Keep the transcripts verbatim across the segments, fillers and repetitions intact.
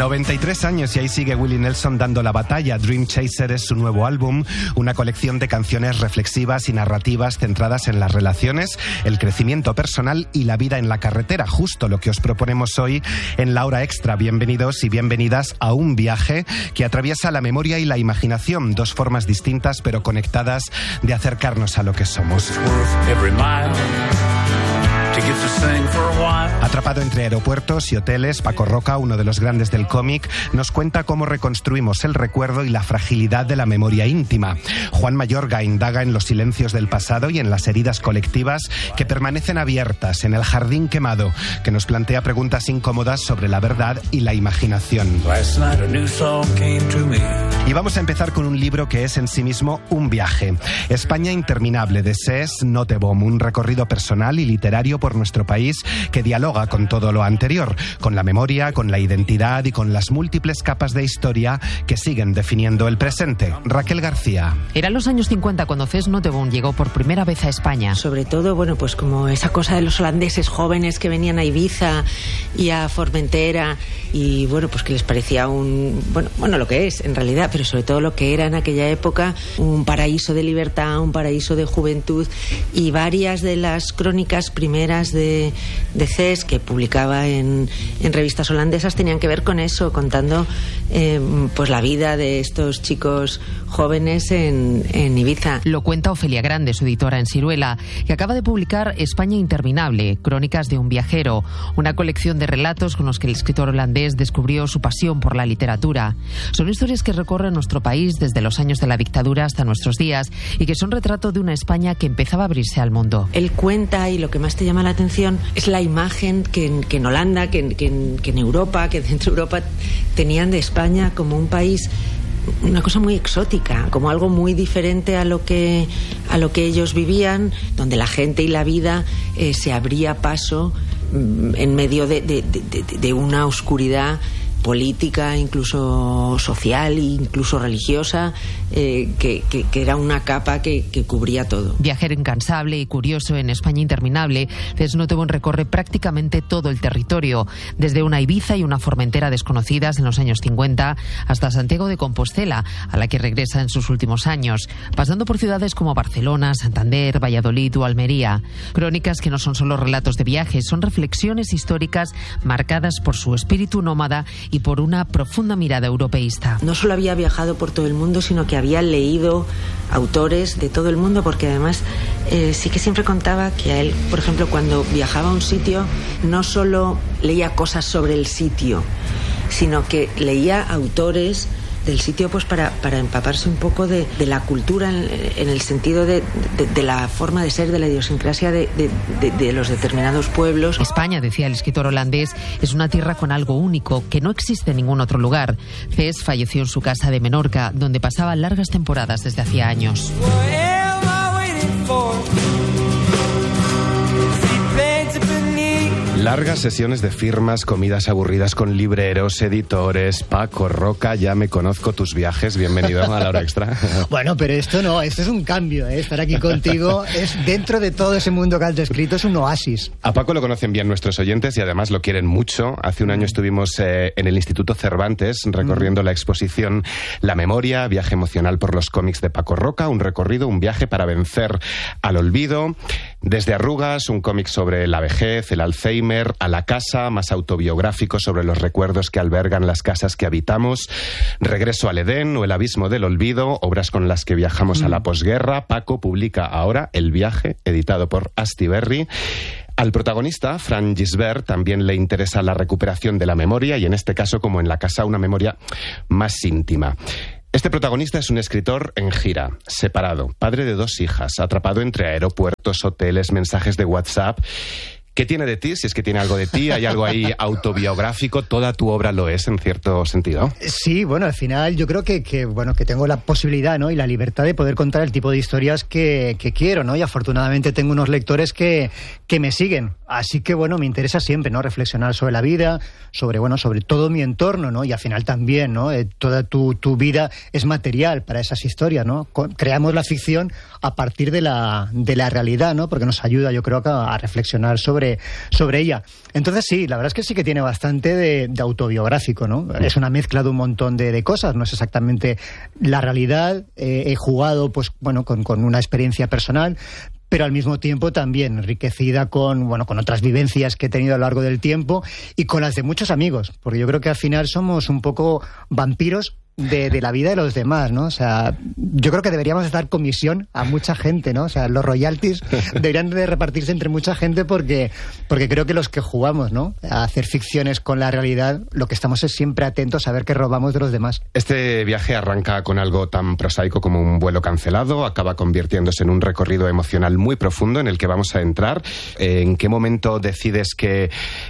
noventa y tres años y ahí sigue Willie Nelson dando la batalla. Dream Chaser es su nuevo álbum, una colección de canciones reflexivas y narrativas centradas en las relaciones, el crecimiento personal y la vida en la carretera, justo lo que os proponemos hoy en La Hora Extra. Bienvenidos y bienvenidas a un viaje que atraviesa la memoria y la imaginación, dos formas distintas pero conectadas de acercarnos a lo que somos. Atrapado entre aeropuertos y hoteles, Paco Roca, uno de los grandes del cómic, nos cuenta cómo reconstruimos el recuerdo y la fragilidad de la memoria íntima. Juan Mayorga indaga en los silencios del pasado y en las heridas colectivas que permanecen abiertas en el jardín quemado, que nos plantea preguntas incómodas sobre la verdad y la imaginación. Y vamos a empezar con un libro que es en sí mismo un viaje. España interminable, de Cés Nottebohm, un recorrido personal y literario por nuestro país que dialoga con todo lo anterior, con la memoria, con la identidad y con las múltiples capas de historia que siguen definiendo el presente. Raquel García. Eran los años cincuenta cuando Cés Nottebohm llegó por primera vez a España. Sobre todo, bueno, pues como esa cosa de los holandeses jóvenes que venían a Ibiza y a Formentera y bueno, pues que les parecía un, bueno, bueno, lo que es en realidad, pero sobre todo lo que era en aquella época un paraíso de libertad, un paraíso de juventud, y varias de las crónicas primeras de, de Cés que publicaba en, en revistas holandesas tenían que ver con eso, contando eh, pues la vida de estos chicos jóvenes en, en Ibiza. Lo cuenta Ofelia Grande, su editora en Siruela, que acaba de publicar España interminable, crónicas de un viajero, una colección de relatos con los que el escritor holandés descubrió su pasión por la literatura. Son historias que recorren nuestro país desde los años de la dictadura hasta nuestros días y que son retrato de una España que empezaba a abrirse al mundo. Él cuenta, y lo que más te llama la atención es la imagen que en, que en Holanda, que en, que, en, que en Europa, que dentro de Europa tenían de España como un país, una cosa muy exótica, como algo muy diferente a lo que a lo que ellos vivían, donde la gente y la vida eh, se abría paso mm, en medio de, de, de, de, de una oscuridad política, incluso social, incluso religiosa, eh, que, que, que era una capa que, que cubría todo. Viajero incansable y curioso en España interminable, Cés Nottebohm recorre prácticamente todo el territorio, desde una Ibiza y una Formentera desconocidas en los años cincuenta hasta Santiago de Compostela, a la que regresa en sus últimos años, pasando por ciudades como Barcelona, Santander, Valladolid o Almería. Crónicas que no son solo relatos de viajes, son reflexiones históricas marcadas por su espíritu nómada y por una profunda mirada europeísta. No solo había viajado por todo el mundo, sino que había leído autores de todo el mundo, porque además eh, sí que siempre contaba que a él, por ejemplo, cuando viajaba a un sitio, no solo leía cosas sobre el sitio, sino que leía autores del sitio pues para, para empaparse un poco de, de la cultura en, en el sentido de, de, de la forma de ser, de la idiosincrasia de, de, de, de los determinados pueblos. España, decía el escritor holandés, es una tierra con algo único que no existe en ningún otro lugar. Cés falleció en su casa de Menorca, donde pasaba largas temporadas desde hacía años. Largas sesiones de firmas, comidas aburridas con libreros, editores. Paco Roca, ya me conozco tus viajes. Bienvenido a La Hora Extra. Bueno, pero esto no, esto es un cambio, ¿eh? Estar aquí contigo es, dentro de todo ese mundo que has descrito, es un oasis. A Paco lo conocen bien nuestros oyentes y además lo quieren mucho. Hace un año estuvimos eh, en el Instituto Cervantes recorriendo mm. la exposición La Memoria, viaje emocional por los cómics de Paco Roca, un recorrido, un viaje para vencer al olvido. Desde Arrugas, un cómic sobre la vejez, el Alzheimer, a La Casa, más autobiográfico sobre los recuerdos que albergan las casas que habitamos. Regreso al Edén o El Abismo del Olvido, obras con las que viajamos mm. a la posguerra. Paco publica ahora El Viaje, editado por Astiberri. Al protagonista, Fran Gisbert, también le interesa la recuperación de la memoria y en este caso, como en La Casa, una memoria más íntima. Este protagonista es un escritor en gira, separado, padre de dos hijas, atrapado entre aeropuertos, hoteles, mensajes de WhatsApp. ¿Qué tiene de ti? Si es que tiene algo de ti, hay algo ahí autobiográfico, toda tu obra lo es en cierto sentido. Sí, bueno, al final yo creo que, que bueno que tengo la posibilidad, ¿no? Y la libertad de poder contar el tipo de historias que, que quiero, ¿no? Y afortunadamente tengo unos lectores que, que me siguen. Así que bueno, me interesa siempre, ¿no? Reflexionar sobre la vida, sobre bueno, sobre todo mi entorno, ¿no? Y al final también, ¿no? Eh, toda tu, tu vida es material para esas historias, ¿no? Con, creamos la ficción a partir de la, de la realidad, ¿no? Porque nos ayuda, yo creo, a, a reflexionar sobre sobre, sobre ella. Entonces sí, la verdad es que sí que tiene bastante de, de autobiográfico, ¿no? Es una mezcla de un montón de, de cosas, no es exactamente la realidad. Eh, he jugado, pues bueno, con, con una experiencia personal, pero al mismo tiempo también enriquecida con, bueno, con otras vivencias que he tenido a lo largo del tiempo y con las de muchos amigos, porque yo creo que al final somos un poco vampiros de, de la vida de los demás, ¿no? O sea, yo creo que deberíamos dar comisión a mucha gente, ¿no? O sea, los royalties deberían de repartirse entre mucha gente porque, porque creo que los que jugamos, ¿no?, a hacer ficciones con la realidad, lo que estamos es siempre atentos a ver qué robamos de los demás. Este viaje arranca con algo tan prosaico como un vuelo cancelado, acaba convirtiéndose en un recorrido emocional muy profundo en el que vamos a entrar. ¿En qué momento decides que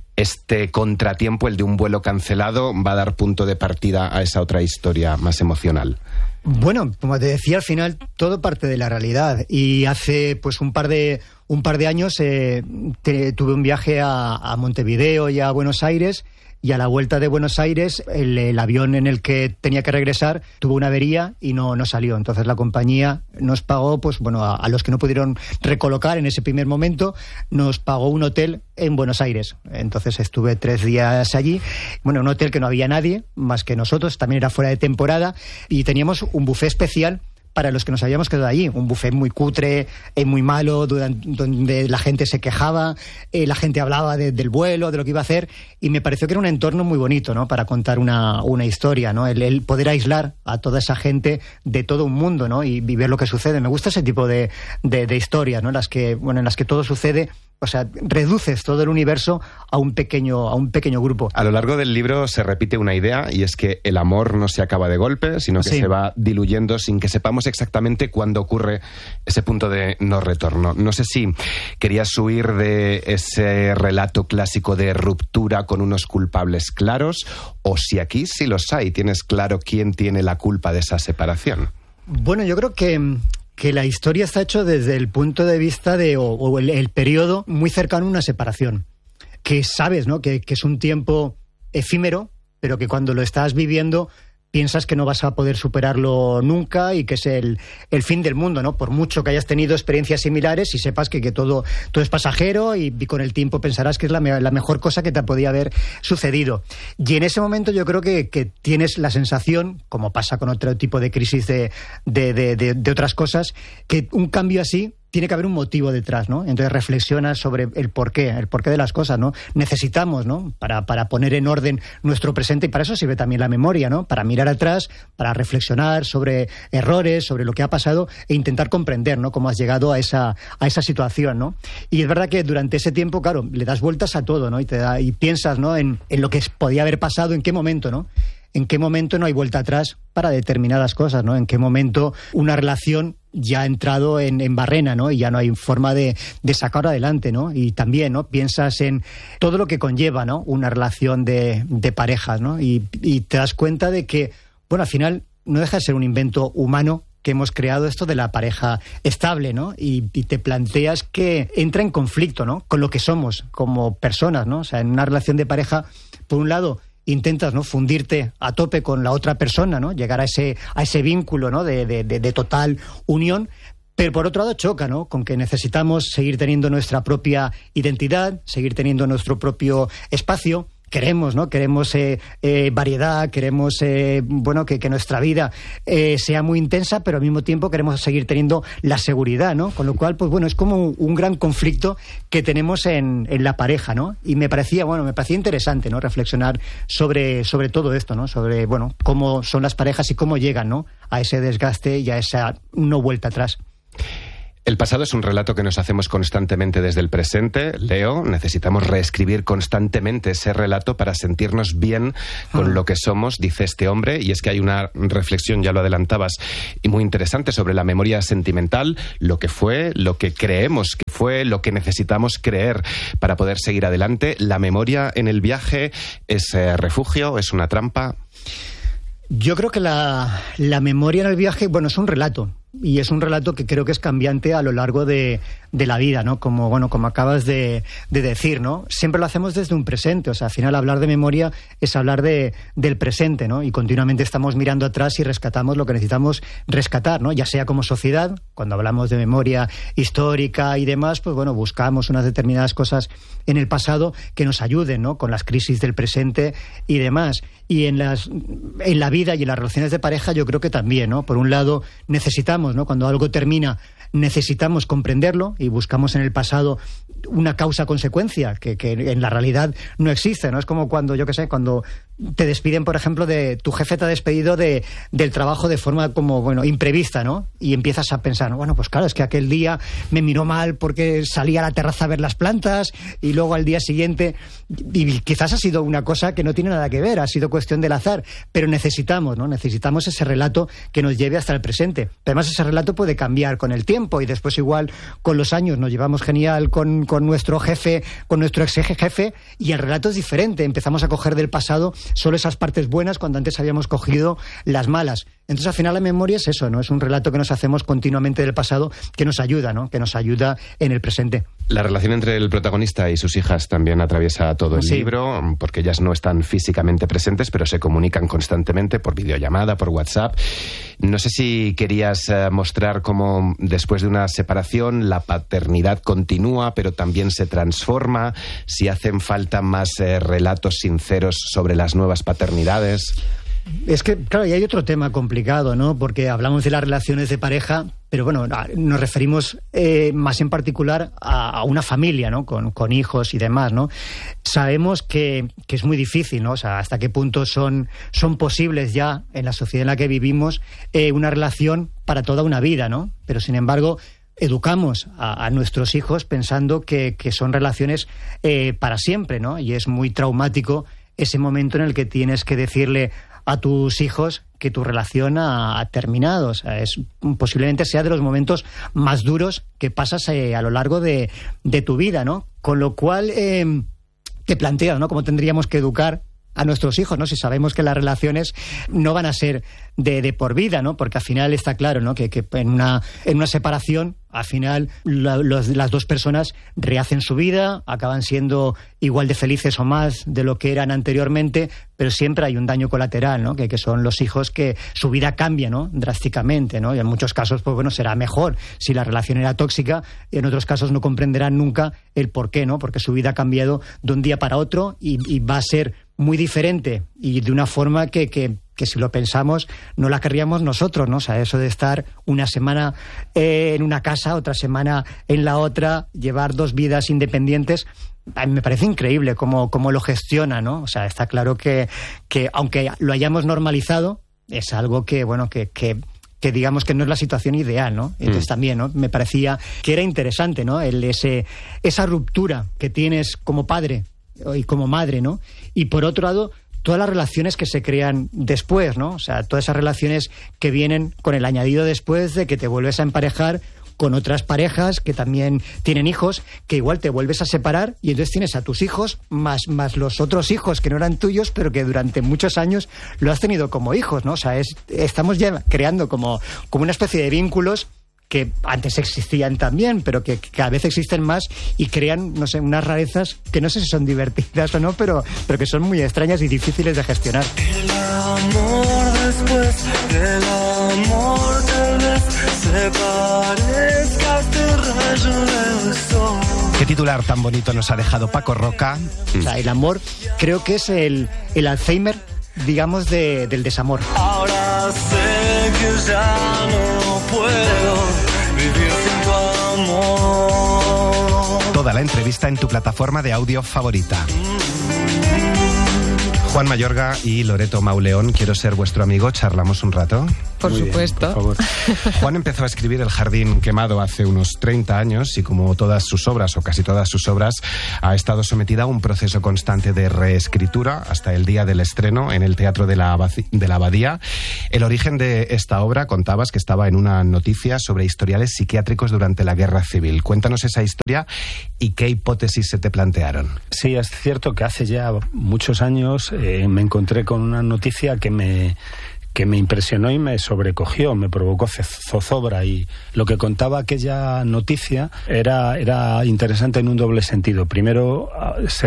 este contratiempo, el de un vuelo cancelado, va a dar punto de partida a esa otra historia más emocional? Bueno, como te decía, al final todo parte de la realidad. Y hace pues un par de un par de años eh, te, tuve un viaje a, a Montevideo y a Buenos Aires. Y a la vuelta de Buenos Aires, el, el avión en el que tenía que regresar tuvo una avería y no, no salió. Entonces la compañía nos pagó, pues bueno, a, a los que no pudieron recolocar en ese primer momento, nos pagó un hotel en Buenos Aires. Entonces estuve tres días allí. Bueno, un hotel que no había nadie más que nosotros, también era fuera de temporada, y teníamos un buffet especial para los que nos habíamos quedado allí. Un buffet muy cutre, eh, muy malo, donde la gente se quejaba, eh, la gente hablaba de, del vuelo, de lo que iba a hacer, y me pareció que era un entorno muy bonito, ¿no?, para contar una, una historia, ¿no? El, el poder aislar a toda esa gente de todo un mundo, ¿no?, y, y ver lo que sucede. Me gusta ese tipo de, de, de historias, ¿no?, en las que, bueno, en las que todo sucede. O sea, reduces todo el universo a un pequeño, a un pequeño grupo. A lo largo del libro se repite una idea, y es que el amor no se acaba de golpe, sino que sí. se va diluyendo sin que sepamos exactamente cuándo ocurre ese punto de no retorno. No sé si querías huir de ese relato clásico de ruptura con unos culpables claros, o si aquí sí los hay, tienes claro quién tiene la culpa de esa separación. Bueno, yo creo que... que la historia está hecha desde el punto de vista de, o, o el, el periodo muy cercano a una separación. Que sabes, ¿no?, que, que es un tiempo efímero, pero que cuando lo estás viviendo piensas que no vas a poder superarlo nunca y que es el, el fin del mundo, ¿no? Por mucho que hayas tenido experiencias similares y sepas que, que todo, todo es pasajero y, y con el tiempo pensarás que es la, me, la mejor cosa que te podía haber sucedido. Y en ese momento yo creo que, que tienes la sensación, como pasa con otro tipo de crisis de, de, de, de, de otras cosas, que un cambio así tiene que haber un motivo detrás, ¿no? Entonces reflexionas sobre el porqué, el porqué de las cosas, ¿no? Necesitamos, ¿no?, para, para poner en orden nuestro presente, y para eso sirve también la memoria, ¿no?, para mirar atrás, para reflexionar sobre errores, sobre lo que ha pasado e intentar comprender, ¿no?, cómo has llegado a esa, a esa situación, ¿no? Y es verdad que durante ese tiempo, claro, le das vueltas a todo, ¿no? Y, te da, y piensas, ¿no?, en, en lo que podía haber pasado, en qué momento, ¿no? En qué momento no hay vuelta atrás para determinadas cosas, ¿no? En qué momento una relación ya ha entrado en, en barrena, ¿no? Y ya no hay forma de, de sacar adelante, ¿no? Y también, ¿no?, piensas en todo lo que conlleva, ¿no?, una relación de, de parejas, ¿no? Y, y te das cuenta de que, bueno, al final no deja de ser un invento humano que hemos creado esto de la pareja estable, ¿no? Y, y te planteas que entra en conflicto, ¿no?, con lo que somos como personas, ¿no? O sea, en una relación de pareja, por un lado, intentas, ¿no?, fundirte a tope con la otra persona, ¿no?, llegar a ese, a ese vínculo, ¿no?, de, de, de total unión, pero por otro lado choca, ¿no?, con que necesitamos seguir teniendo nuestra propia identidad, seguir teniendo nuestro propio espacio. Queremos, ¿no? Queremos eh, eh, variedad, queremos eh, bueno que, que nuestra vida eh, sea muy intensa, pero al mismo tiempo queremos seguir teniendo la seguridad, ¿no? Con lo cual, pues bueno, es como un gran conflicto que tenemos en, en la pareja, ¿no? Y me parecía, bueno, me parecía interesante, ¿no?, reflexionar sobre, sobre todo esto, ¿no? Sobre, bueno, cómo son las parejas y cómo llegan, ¿no?, a ese desgaste y a esa no vuelta atrás. El pasado es un relato que nos hacemos constantemente desde el presente. Leo, necesitamos reescribir constantemente ese relato para sentirnos bien con lo que somos, dice este hombre, y es que hay una reflexión, ya lo adelantabas, y muy interesante sobre la memoria sentimental, lo que fue, lo que creemos que fue, lo que necesitamos creer para poder seguir adelante. ¿La memoria en el viaje es eh, refugio, es una trampa? Yo creo que la, la memoria en el viaje, bueno, es un relato. y es un relato que creo que es cambiante a lo largo de, de la vida, ¿no? Como, bueno, como acabas de, de decir, ¿no? Siempre lo hacemos desde un presente, o sea, al final hablar de memoria es hablar de, del presente, ¿no? Y continuamente estamos mirando atrás y rescatamos lo que necesitamos rescatar, ¿no? Ya sea como sociedad, cuando hablamos de memoria histórica y demás, pues bueno, buscamos unas determinadas cosas en el pasado que nos ayuden, ¿no? Con las crisis del presente y demás. Y en las en la vida y en las relaciones de pareja yo creo que también, ¿no? Por un lado necesitamos, ¿no? Cuando algo termina, necesitamos comprenderlo y buscamos en el pasado una causa-consecuencia que, que en la realidad no existe, ¿no? Es como cuando, yo qué sé, cuando te despiden, por ejemplo, de tu jefe te ha despedido de, del trabajo de forma como, bueno, imprevista, ¿no? Y empiezas a pensar, bueno, pues claro, es que aquel día me miró mal porque salí a la terraza a ver las plantas y luego al día siguiente, y quizás ha sido una cosa que no tiene nada que ver, ha sido cuestión del azar, pero necesitamos, ¿no? Necesitamos ese relato que nos lleve hasta el presente. Además, ese relato puede cambiar con el tiempo y después igual con los años nos llevamos genial con, con nuestro jefe, con nuestro ex jefe, y el relato es diferente. Empezamos a coger del pasado solo esas partes buenas cuando antes habíamos cogido las malas. Entonces, al final, la memoria es eso, ¿no? Es un relato que nos hacemos continuamente del pasado que nos ayuda, ¿no? Que nos ayuda en el presente. La relación entre el protagonista y sus hijas también atraviesa todo el Sí. libro, porque ellas no están físicamente presentes, pero se comunican constantemente por videollamada, por WhatsApp. No sé si querías eh, mostrar cómo después de una separación la paternidad continúa, pero también se transforma, si hacen falta más eh, relatos sinceros sobre las nuevas paternidades. Es que, claro, y hay otro tema complicado, ¿no? Porque hablamos de las relaciones de pareja, pero bueno, nos referimos eh, más en particular a, a una familia, ¿no? Con, con hijos y demás, ¿no? Sabemos que, que es muy difícil, ¿no? O sea, hasta qué punto son, son posibles ya en la sociedad en la que vivimos eh, una relación para toda una vida, ¿no? Pero sin embargo, educamos a, a nuestros hijos pensando que, que son relaciones eh, para siempre, ¿no? Y es muy traumático ese momento en el que tienes que decirle a tus hijos que tu relación ha, ha terminado. O sea, es, posiblemente sea de los momentos más duros que pasas eh, a lo largo de, de tu vida, ¿no? Con lo cual eh, te planteas, ¿no? Cómo tendríamos que educar a nuestros hijos, ¿no? Si sabemos que las relaciones no van a ser de, de por vida, ¿no? Porque al final está claro, ¿no? Que, que en una en una separación, al final la, los, las dos personas rehacen su vida, acaban siendo igual de felices o más de lo que eran anteriormente, pero siempre hay un daño colateral, ¿no? Que, que son los hijos, que su vida cambia, ¿no? Drásticamente, ¿no? Y en muchos casos, pues bueno, será mejor si la relación era tóxica, y en otros casos no comprenderán nunca el por qué, ¿no? Porque su vida ha cambiado de un día para otro y, y va a ser muy diferente y de una forma que, que, que si lo pensamos no la querríamos nosotros, ¿no? O sea, eso de estar una semana eh, en una casa, otra semana en la otra, llevar dos vidas independientes, a mí me parece increíble cómo, cómo lo gestiona, ¿no? O sea, está claro que, que aunque lo hayamos normalizado, es algo que, bueno, que... que que digamos que no es la situación ideal, ¿no? Entonces mm. también, ¿no? Me parecía que era interesante, ¿no? El, ese, esa ruptura que tienes como padre y como madre, ¿no? Y por otro lado, todas las relaciones que se crean después, ¿no? O sea, todas esas relaciones que vienen con el añadido después de que te vuelves a emparejar con otras parejas que también tienen hijos, que igual te vuelves a separar y entonces tienes a tus hijos más, más los otros hijos que no eran tuyos, pero que durante muchos años lo has tenido como hijos, ¿no? O sea, es, estamos ya creando como, como una especie de vínculos que antes existían también, pero que, que cada vez existen más y crean, no sé, unas rarezas que no sé si son divertidas o no, pero, pero que son muy extrañas y difíciles de gestionar. El amor después del amor tal vez se parezca a este rayo del sol. Qué titular tan bonito nos ha dejado Paco Roca. O sea, el amor creo que es el, el Alzheimer, digamos, de, del desamor. Ahora sé que ya no puedo vivir sin tu amor. Toda la entrevista en tu plataforma de audio favorita. Juan Mayorga y Loreto Mauleón, quiero ser vuestro amigo, charlamos un rato. Por Muy supuesto. Bien, por favor. Juan empezó a escribir El jardín quemado hace unos treinta años y como todas sus obras, o casi todas sus obras, ha estado sometida a un proceso constante de reescritura hasta el día del estreno en el Teatro de la, Abaci- de la Abadía. El origen de esta obra, contabas que estaba en una noticia sobre historiales psiquiátricos durante la Guerra Civil. Cuéntanos esa historia y qué hipótesis se te plantearon. Sí, es cierto que hace ya muchos años eh, me encontré con una noticia que me... que me impresionó y me sobrecogió, me provocó zozobra, y lo que contaba aquella noticia era, era interesante en un doble sentido. Primero, se